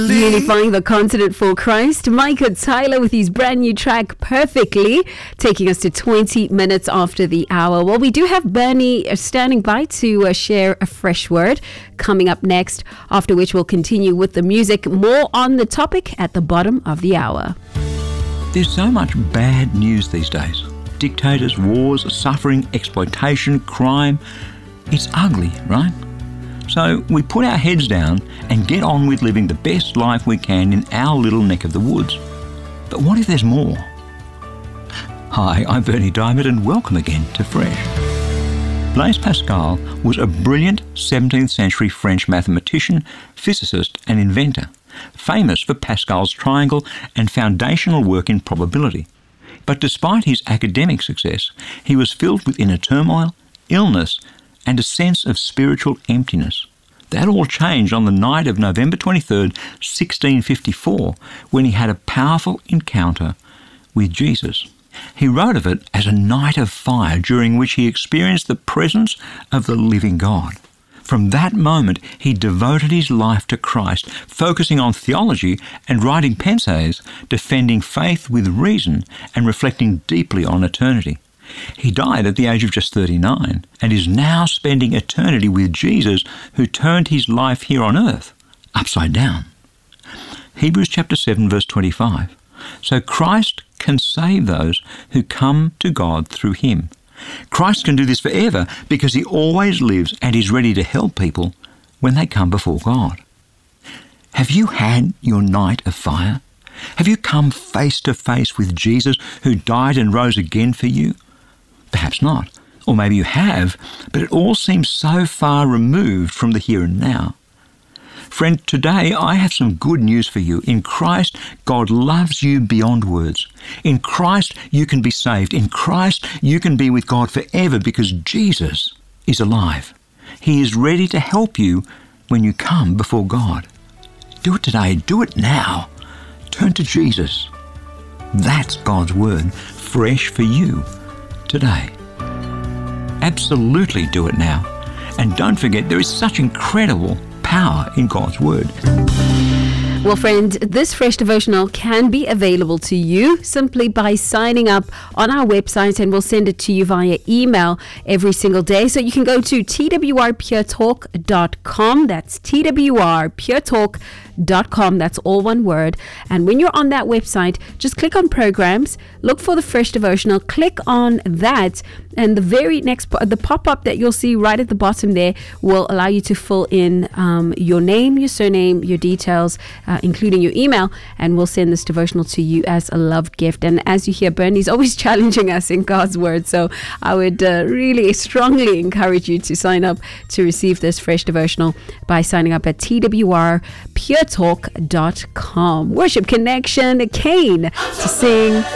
Unifying the continent for Christ, Micah Tyler with his brand new track Perfectly, taking us to 20 minutes after the hour. Well, we do have Bernie standing by to share a fresh word coming up next, after which we'll continue with the music. More on the topic at the bottom of the hour. There's so much bad news these days. Dictators, wars, suffering, exploitation, crime. It's ugly, right? So we put our heads down and get on with living the best life we can in our little neck of the woods. But what if there's more? Hi, I'm Bernie Diamond and welcome again to Fresh. Blaise Pascal was a brilliant 17th century French mathematician, physicist and inventor, famous for Pascal's triangle and foundational work in probability. But despite his academic success, he was filled with inner turmoil, illness, and a sense of spiritual emptiness. That all changed on the night of November 23rd, 1654, when he had a powerful encounter with Jesus. He wrote of it as a night of fire during which he experienced the presence of the living God. From that moment, he devoted his life to Christ, focusing on theology and writing pensees, defending faith with reason and reflecting deeply on eternity. He died at the age of just 39 and is now spending eternity with Jesus, who turned his life here on earth upside down. Hebrews chapter 7 verse 25. So Christ can save those who come to God through him. Christ can do this forever because he always lives and is ready to help people when they come before God. Have you had your night of fire? Have you come face to face with Jesus, who died and rose again for you? Perhaps not. Or maybe you have, but it all seems so far removed from the here and now. Friend, today I have some good news for you. In Christ, God loves you beyond words. In Christ, you can be saved. In Christ, you can be with God forever because Jesus is alive. He is ready to help you when you come before God. Do it today. Do it now. Turn to Jesus. That's God's word, fresh for you today. Absolutely do it now. And don't forget, there is such incredible power in God's word. Well, friend, this Fresh Devotional can be available to you simply by signing up on our website, and we'll send it to you via email every single day. So you can go to twrpuretalk.com. That's twrpuretalk.com. That's all one word. And when you're on that website, just click on programs, look for the Fresh Devotional, click on that, and the very next, the pop-up that you'll see right at the bottom there will allow you to fill in your name, your surname, your details, including your email, and we'll send this devotional to you as a love gift. And as you hear, Bernie's always challenging us in God's word, so I would really strongly encourage you to sign up to receive this Fresh Devotional by signing up at twrpuretalk.com. Worship Connection, Kane to sing